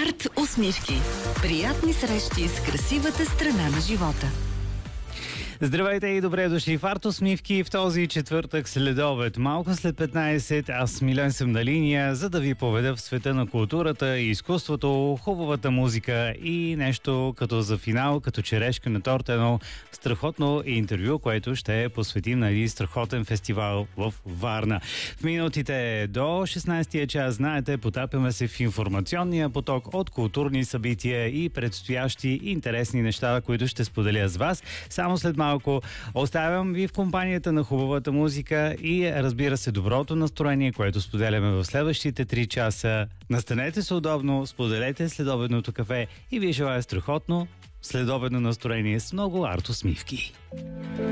Арт усмивки. Приятни срещи с красивата страна на живота. Здравейте и добре дошли в Арт усмивки в този четвъртък следобед. Малко след 15 аз Милен съм на линия, за да ви поведа в света на културата и изкуството, хубавата музика и нещо като за финал, като черешка на торта, едно страхотно интервю, което ще посветим на един страхотен фестивал в Варна. В минутите до 16-я час, знаете, потапяме се в информационния поток от културни събития и предстоящи интересни неща, които ще споделя с вас. Само след малко оставям ви в компанията на хубавата музика и, разбира се, доброто настроение, което споделяме в следващите 3 часа. Настанете се удобно, споделете следобедното кафе и ви желая страхотно следобедно настроение с много арт усмивки.